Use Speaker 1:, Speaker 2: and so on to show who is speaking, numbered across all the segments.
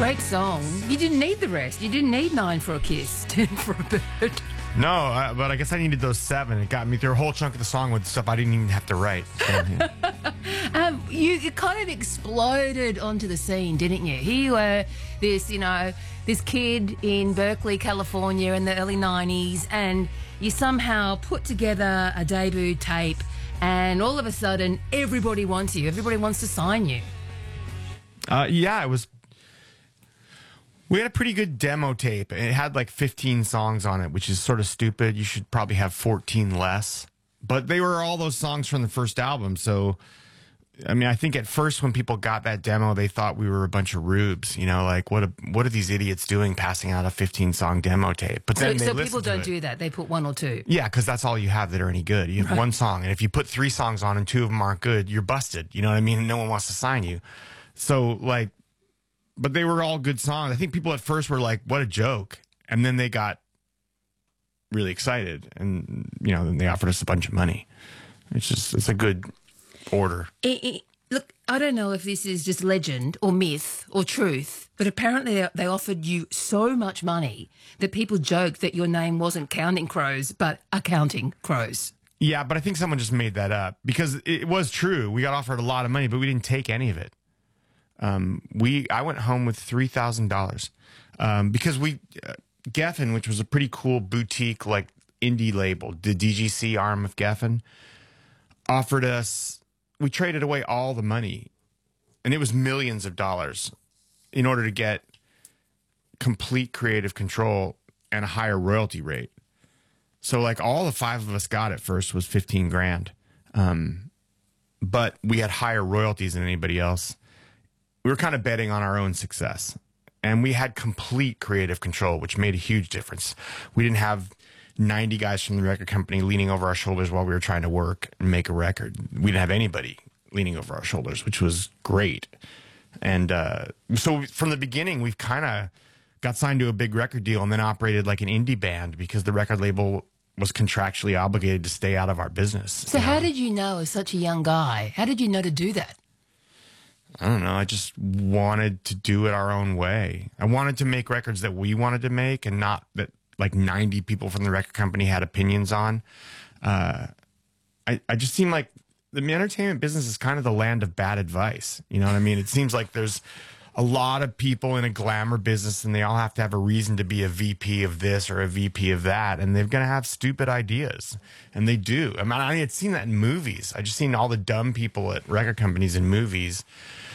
Speaker 1: Great song. You didn't need the rest. You didn't need 9 for a kiss, 10 for a bird.
Speaker 2: No, but I guess I needed those 7. It got me through a whole chunk of the song with stuff I didn't even have to write. So, yeah.
Speaker 1: You kind of exploded onto the scene, didn't you? Here you were, this kid in Berkeley, California in the early 90s, and you somehow put together a debut tape, and all of a sudden, everybody wants you. Everybody wants to sign you.
Speaker 2: Yeah, it was... We had a pretty good demo tape. It had like 15 songs on it, which is sort of stupid. You should probably have 14 less. But they were all those songs from the first album. So, I mean, I think at first when people got that demo, they thought we were a bunch of rubes. You know, like, what are these idiots doing passing out a 15-song demo tape? But then
Speaker 1: so people don't do that. They put 1 or 2.
Speaker 2: Yeah, because that's all you have that are any good. You have one song. And if you put 3 songs on and 2 of them aren't good, you're busted. You know what I mean? No one wants to sign you. So, like... But they were all good songs. I think people at first were like, what a joke. And then they got really excited. And, you know, then they offered us a bunch of money. It's a good order.
Speaker 1: Look, I don't know if this is just legend or myth or truth, but apparently they offered you so much money that people joked that your name wasn't Counting Crows, but Accounting Crows.
Speaker 2: Yeah, but I think someone just made that up because it was true. We got offered a lot of money, but we didn't take any of it. I went home with $3,000 because Geffen, which was a pretty cool boutique like indie label, the DGC arm of Geffen, offered us. We traded away all the money, and it was millions of dollars, in order to get complete creative control and a higher royalty rate. So like all the 5 of us got at first was 15 grand, but we had higher royalties than anybody else. We were kind of betting on our own success, and we had complete creative control, which made a huge difference. We didn't have 90 guys from the record company leaning over our shoulders while we were trying to work and make a record. We didn't have anybody leaning over our shoulders, which was great. And so from the beginning, we've kind of got signed to a big record deal and then operated like an indie band because the record label was contractually obligated to stay out of our business.
Speaker 1: So how did you know, as such a young guy, how did you know to do that?
Speaker 2: I don't know. I just wanted to do it our own way. I wanted to make records that we wanted to make and not that like 90 people from the record company had opinions on. I just seem like the entertainment business is kind of the land of bad advice. You know what I mean? It seems like there's a lot of people in a glamour business and they all have to have a reason to be a VP of this or a VP of that. And they're going to have stupid ideas. And they do. I mean, I had seen that in movies. I just seen all the dumb people at record companies in movies.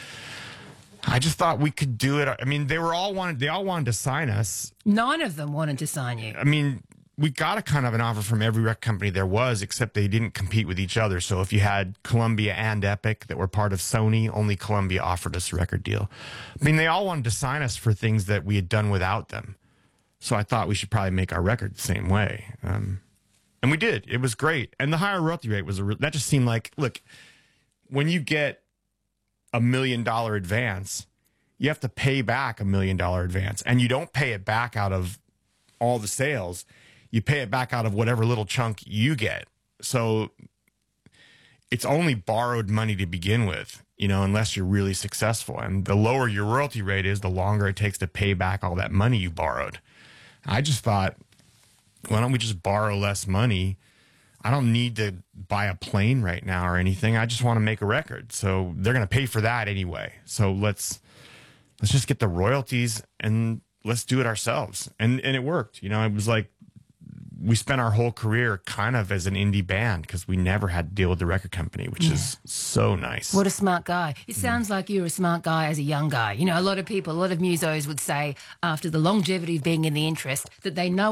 Speaker 2: I just thought we could do it. I mean, they all wanted to sign us.
Speaker 1: 9 of them wanted to sign you.
Speaker 2: I mean, we got a kind of an offer from every record company there was, except they didn't compete with each other. So if you had Columbia and Epic that were part of Sony, only Columbia offered us a record deal. I mean, they all wanted to sign us for things that we had done without them. So I thought we should probably make our record the same way. And we did. It was great. And the higher royalty rate was that just seemed like, look, when you get $1 million advance, you have to pay back $1 million advance, and you don't pay it back out of all the sales. You pay it back out of whatever little chunk you get. So it's only borrowed money to begin with, you know, unless you're really successful. And the lower your royalty rate is, the longer it takes to pay back all that money you borrowed. I just thought, why don't we just borrow less money? I don't need to buy a plane right now or anything. I just want to make a record. So they're going to pay for that anyway. So let's just get the royalties and let's do it ourselves. And it worked. You know, it was like we spent our whole career kind of as an indie band because we never had to deal with the record company, which is so nice.
Speaker 1: What a smart guy. It sounds like you're a smart guy as a young guy. You know, a lot of musos would say after the longevity of being in the interest that they know